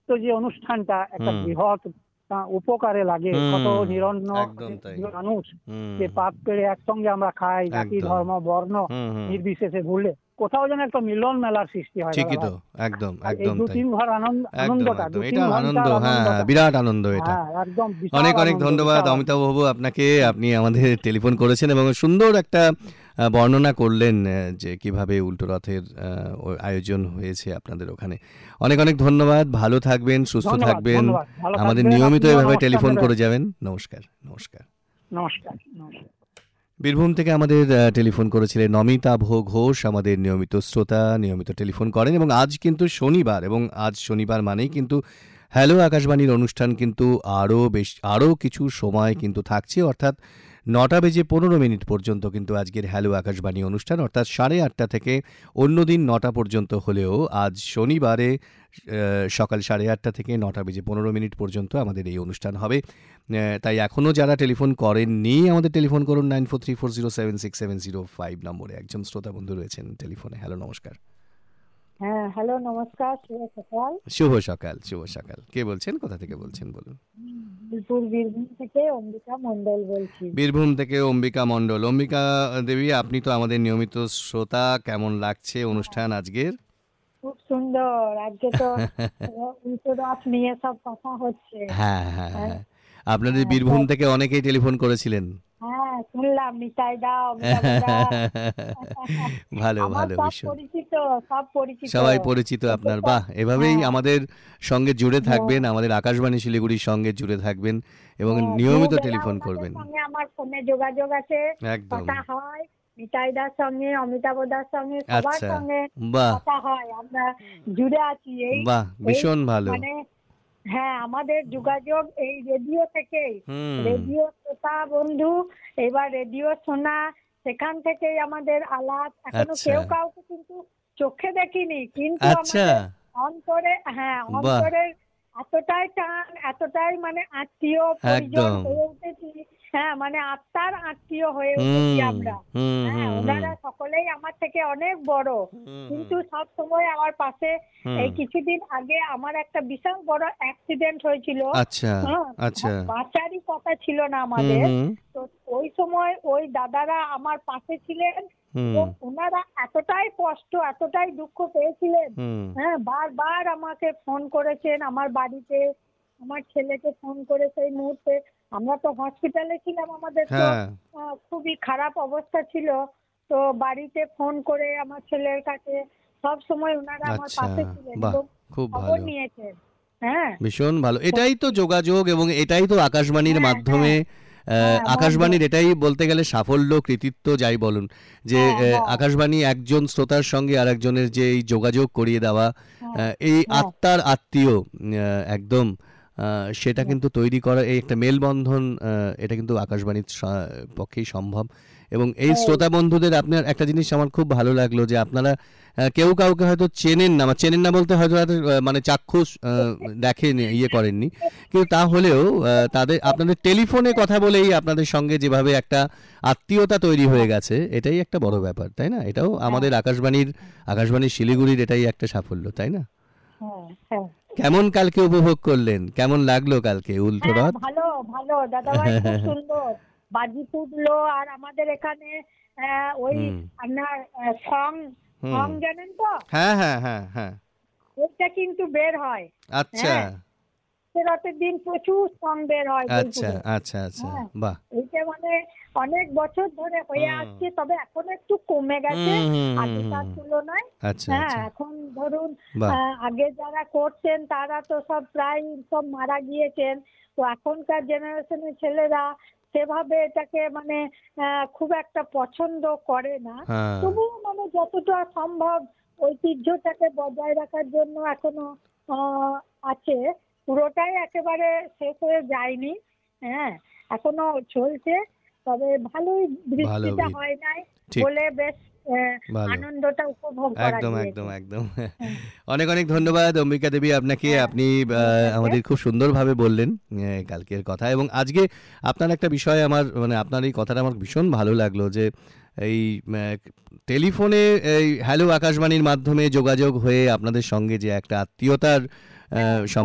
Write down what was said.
ছোট্ট যে অনুষ্ঠানটা একটা বৃহৎ উপকারে লাগে। কত নিরন্ন মানুষ যে পাত পেড়ে একসঙ্গে আমরা খাই, জাতি ধর্ম বর্ণ নির্বিশেষে ভুলে কোথাও যেন একটা মিলন মেলার সৃষ্টি হয়। ঠিকই তো, একদম একদম দু তিন ঘর আনন্দটা, এটা আনন্দ, হ্যাঁ বিরাট আনন্দ এটা। একদম অনেক অনেক ধন্যবাদ অমিতাভ বাবু আপনাকে, আপনি আমাদের টেলিফোন করেছেন এবং সুন্দর একটা বর্ণনা করলেন যে কিভাবে উল্টো রথের আয়োজন হয়েছে আপনাদের ওখানে। অনেক অনেক ধন্যবাদ, ভালো থাকবেন, সুস্থ থাকবেন, আমাদের নিয়মিত এভাবে টেলিফোন করে যাবেন। নমস্কার। নমস্কার। নমস্কার। বীরভূম থেকে আমাদের টেলিফোন করেছিলেন অমিতাভ ঘোষ, আমাদের নিয়মিত শ্রোতা, নিয়মিত টেলিফোন করেন। এবং আজ কিন্তু শনিবার, এবং আজ শনিবার মানেই কিন্তু হ্যালো আকাশবাণীর অনুষ্ঠান কিন্তু আরও কিছু সময় কিন্তু থাকছে, অর্থাৎ 9:15 পর্যন্ত কিন্তু আজকের হ্যালো আকাশবাণী অনুষ্ঠান, অর্থাৎ 8:30 থেকে অন্যদিন 9টা পর্যন্ত হলেও আজ শনিবারে সকাল 8:30 থেকে 9:15 পর্যন্ত আমাদের এই অনুষ্ঠান হবে। তাই এখনও যারা টেলিফোন করেননি আমাদের টেলিফোন করুন 9434076705 নম্বরে। একজন শ্রোতা বন্ধু রয়েছেন টেলিফোনে। হ্যালো, নমস্কার। হ্যাঁ, হ্যালো, নমস্কার, শুভ সকাল। শুভ সকাল, শুভ সকাল। কে বলছেন, কোথা থেকে বলছেন বলুন? বীরভূম থেকে অম্বিকা মণ্ডল বলছি। বীরভূম থেকে অম্বিকা মণ্ডল। অম্বিকা দেবী, আপনি তো আমাদের নিয়মিত শ্রোতা, কেমন লাগছে অনুষ্ঠান আজকের? খুব সুন্দর। আজকে তো উল্টো রথ নিয়ে সব কথা হচ্ছে। হ্যাঁ হ্যাঁ হ্যাঁ, আপনাদের বীরভূম থেকে অনেকেই টেলিফোন করেছিলেন। হ্যাঁ, শুনলাম নিতাই দা, অমিতাভ দা। ভালো ভালো, সবাই পরিচিত আপনার। বাহ, এভাবেই আমাদের সঙ্গে জুড়ে থাকবেন, আমাদের আকাশবাণী শিলিগুড়ির সঙ্গে জুড়ে থাকবেন এবং নিয়মিত টেলিফোন করবেন। আমার ফোনে যোগাযোগ আছে, কথা হয় নিতাই দার সঙ্গে, অমিতাভ দার সঙ্গে, সবার সঙ্গে কথা হয়, আমরা জুড়ে আছি। এই বাহ, ভীষণ ভালো। মানে হ্যাঁ, আমাদের যোগাযোগ এই রেডিও থেকেই, রেডিও শ্রোতা বন্ধু, এবার রেডিও শোনা, সেখান থেকেই আমাদের আলাপ। এখনো কেউ কাউকে কিন্তু চোখে দেখিনি, কিন্তু আমাদের অন্তরে, হ্যাঁ অন্তরের এতটাই টান, এতটাই মানে আত্মীয় পরিজন হয়ে উঠেছি। হ্যাঁ, মানে আত্মার আত্মীয় হয়ে উঠেছি আমরা। হ্যাঁ, ওনারা সকলেই আমার থেকে অনেক বড়, কিন্তু সব সময় আমার পাশে। এই কিছুদিন আগে আমার একটা বিশাল বড় অ্যাক্সিডেন্ট হয়েছিল। বাঁচারই কথা ছিল না আমাদের, তো ওই সময় ওই দাদারা আমার পাশে ছিলেন এবং ওনারা এতটাই কষ্ট, এতটাই দুঃখ পেয়েছিলেন। হ্যাঁ, বারবার আমাকে ফোন করেছেন, আমার বাড়িতে আমার ছেলেকে ফোন করে সেই মুহূর্তে। আমরা তো হসপিটালে ছিলাম, আমাদের তো খুবই খারাপ অবস্থা ছিল, তো বাড়িতে ফোন করে আমার ছেলের কাছে সব সময় ওনারা আমার পাশে ছিলেন এবং খবর নিয়েছেন। হ্যাঁ, ভীষণ ভালো। এটাই তো যোগাযোগ এবং এটাই তো আকাশবাণীর মাধ্যমে, আকাশবাণীর এটাই বলতে গেলে সাফল্য, কৃতিত্ব যাই বলুন, যে আকাশবাণী একজন শ্রোতার সঙ্গে আর একজনের যে এই যোগাযোগ করিয়ে দেওয়া, এই আত্মার আত্মীয় একদম, সেটা কিন্তু তৈরি করা, এই একটা মেলবন্ধন, এটা কিন্তু আকাশবাণীর পক্ষেই সম্ভব। এবং এই শ্রোতা বন্ধুদের, আপনার একটা জিনিস আমার খুব ভালো লাগলো যে আপনারা কেউ কাউকে হয়তো চেনেন না বলতে হয়তো মানে চাক্ষুষ দেখেন, ইয়ে করেননি, কিন্তু তাহলেও আপনাদের টেলিফোনে কথা বলেই আপনাদের সঙ্গে যেভাবে একটা আত্মীয়তা তৈরি হয়ে গেছে, এটাই একটা বড় ব্যাপার, তাই না? এটাও আমাদের আকাশবাণী শিলিগুড়ির এটাই একটা সাফল্য, তাই না? কেমন কালকে উপভোগ করলেন, কেমন লাগলো কালকে উল্টো রথ? ভালো ভালো দাদাভাই, খুব সুন্দর বাজি ফুটলো। আর আমাদের এখানে ওই আপনার সং জানেন তো? হ্যাঁ হ্যাঁ হ্যাঁ হ্যাঁ, ওইটা কিন্তু বের হয়। আচ্ছা, রাতের দিন প্রচুর সং বের হয়। আচ্ছা আচ্ছা আচ্ছা, বাহ। এইটা মানে অনেক বছর ধরে হয়ে আসছে, তবে এখন একটু কমে গেছে আগেকার তুলনায়। হ্যাঁ, এখন ধরুন আগে যারা করতেন তারা তো সব প্রায় সব মারা গিয়েছেন, তো এখনকার জেনারেশনের ছেলেরা সেভাবে এটাকে মানে খুব একটা পছন্দ করে না। তবুও মানে যতটা সম্ভব ঐতিহ্যটাকে বজায় রাখার জন্য এখনো আছে, পুরোটাই একেবারে শেষ হয়ে যায়নি। হ্যাঁ, এখনো চলছে, তবে ভালোই বৃষ্টিটা হয় নাই বলে বেশ আনন্দটা উপভোগ করা একদম একদম একদম। অনেক অনেক ধন্যবাদ অম্বিকা দেবী আপনাকে, আপনি আমাদের খুব সুন্দরভাবে বললেন কালকের কথা। এবং আজকে আপনার একটা বিষয় আমার মানে আপনার এই কথাটা আমার ভীষণ ভালো লাগলো, যে এই টেলিফোনে এই হ্যালো আকাশবাণীর মাধ্যমে যোগাযোগ হয়ে আপনাদের সঙ্গে যে একটা আত্মীয়তার